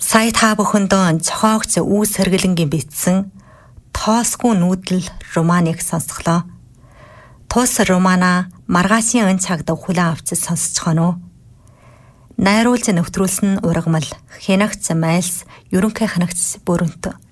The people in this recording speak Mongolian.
Сая та бүхэндөө цохоогч Үүс Сэргэлэнгийн бичсэн Тоосгүй нүүдэл романыг сонсголоо. Тус романа маргаашийн өн цагт хүлээн авч сонсцгоно уу? Найруулж нэвтрүүлсэн ургамал Хянагч Майлс ерөнхий ханагч Бүрэнт.